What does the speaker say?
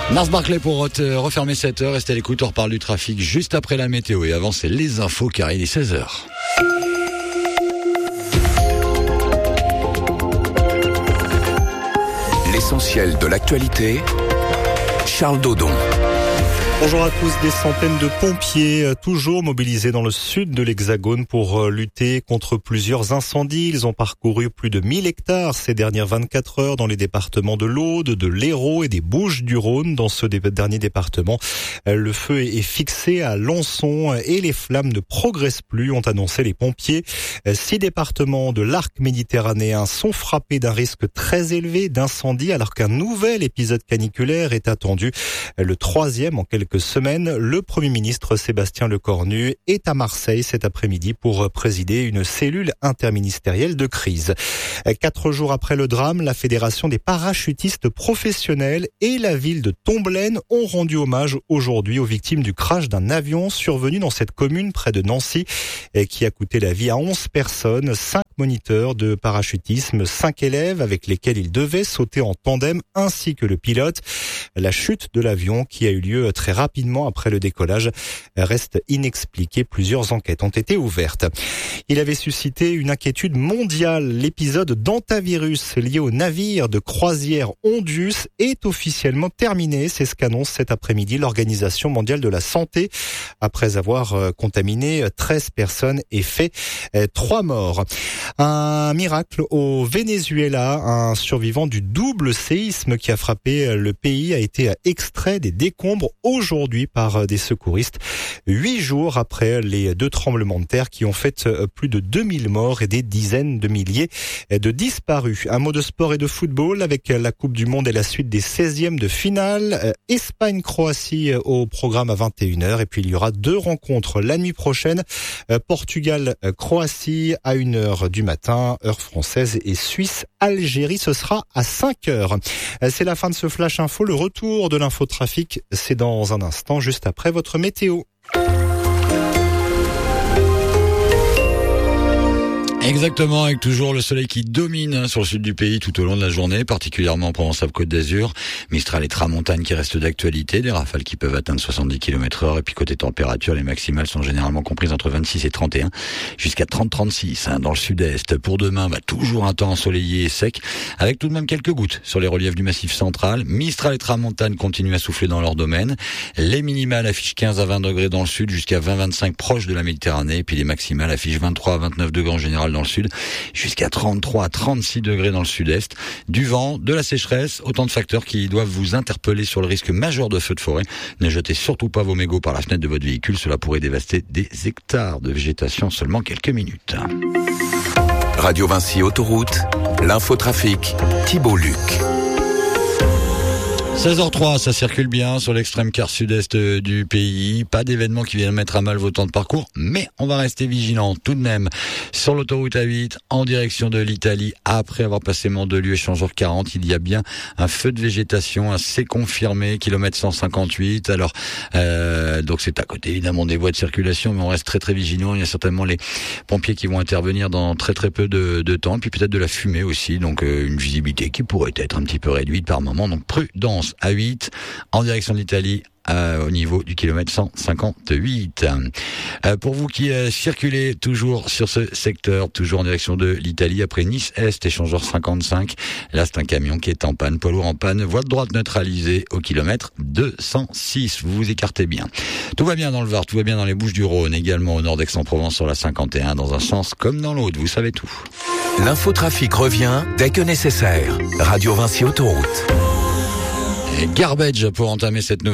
Nars Barclay pour refermer cette heure. Restez à l'écoute, on reparle du trafic juste après la météo. Et avant, c'est les infos car il est 16h. L'essentiel de l'actualité, Charles Dodon. Bonjour à tous. Des centaines de pompiers toujours mobilisés dans le sud de l'Hexagone pour lutter contre plusieurs incendies. Ils ont parcouru plus de 1000 hectares ces dernières 24 heures dans les départements de l'Aude, de l'Hérault et des Bouches-du-Rhône. Dans ce dernier département, le feu est fixé à Lançon et les flammes ne progressent plus, ont annoncé les pompiers. 6 départements de l'arc méditerranéen sont frappés d'un risque très élevé d'incendie alors qu'un nouvel épisode caniculaire est attendu. Le 3e en quelques semaines. Le Premier ministre Sébastien Lecornu est à Marseille cet après-midi pour présider une cellule interministérielle de crise. 4 jours après le drame, la Fédération des parachutistes professionnels et la ville de Tomblaine ont rendu hommage aujourd'hui aux victimes du crash d'un avion survenu dans cette commune près de Nancy qui a coûté la vie à 11 personnes, 5 moniteurs de parachutisme, 5 élèves avec lesquels ils devaient sauter en tandem ainsi que le pilote. La chute de l'avion qui a eu lieu très rapidement après le décollage reste inexpliquée. Plusieurs enquêtes ont été ouvertes. Il avait suscité une inquiétude mondiale. L'épisode d'hantavirus lié au navire de croisière Ondius est officiellement terminé. C'est ce qu'annonce cet après-midi l'Organisation mondiale de la santé après avoir contaminé 13 personnes et fait 3 morts. Un miracle au Venezuela. Un survivant du double séisme qui a frappé le pays a été extrait des décombres aujourd'hui par des secouristes. 8 jours après les 2 tremblements de terre qui ont fait plus de 2000 morts et des dizaines de milliers de disparus. Un mot de sport et de football avec la Coupe du Monde et la suite des 16e de finale. Espagne-Croatie au programme à 21h. Et puis il y aura 2 rencontres la nuit prochaine. Portugal-Croatie à 1h du matin, heure française, et Suisse-Algérie, ce sera à 5h. C'est la fin de ce Flash Info. Le retour de l'infotrafic, c'est dans un instant, juste après votre météo. Exactement, avec toujours le soleil qui domine sur le sud du pays tout au long de la journée, particulièrement en Provence-Alpes-Côte d'Azur. Mistral et tramontane qui restent d'actualité, des rafales qui peuvent atteindre 70 km/h. Et puis côté température, les maximales sont généralement comprises entre 26 et 31, jusqu'à 30-36 dans le sud-est. Pour demain, toujours un temps ensoleillé et sec, avec tout de même quelques gouttes sur les reliefs du massif central. Mistral et tramontane continuent à souffler dans leur domaine. Les minimales affichent 15 à 20 degrés dans le sud, jusqu'à 20-25 proches de la Méditerranée. Et puis les maximales affichent 23 à 29 degrés en général dans le sud, jusqu'à 33 à 36 degrés dans le sud-est. Du vent, de la sécheresse, autant de facteurs qui doivent vous interpeller sur le risque majeur de feux de forêt. Ne jetez surtout pas vos mégots par la fenêtre de votre véhicule, cela pourrait dévaster des hectares de végétation en seulement quelques minutes. Radio Vinci Autoroute, l'infotrafic, Thibault Luc. 16h03, ça circule bien sur l'extrême quart sud-est du pays. Pas d'événements qui viennent mettre à mal vos temps de parcours, mais on va rester vigilant tout de même sur l'autoroute A8 en direction de l'Italie. Après avoir passé Mandelieu échangeur 40, il y a bien un feu de végétation assez confirmé, kilomètre 158. Alors, donc c'est à côté évidemment des voies de circulation, mais on reste très très vigilant. Il y a certainement les pompiers qui vont intervenir dans très très peu de temps, puis peut-être de la fumée aussi, donc une visibilité qui pourrait être un petit peu réduite par moment. Donc prudence. A8 en direction de l'Italie au niveau du kilomètre 158. Pour vous qui circulez toujours sur ce secteur, toujours en direction de l'Italie, après Nice-Est, échangeur 55, là c'est un camion qui est en panne, poids lourd en panne, voie de droite neutralisée au kilomètre 206. Vous vous écartez bien. Tout va bien dans le Var, tout va bien dans les Bouches-du-Rhône, également au nord d'Aix-en-Provence sur la 51, dans un sens comme dans l'autre, vous savez tout. L'infotrafic revient dès que nécessaire. Radio Vinci Autoroute. Garbage pour entamer cette nouvelle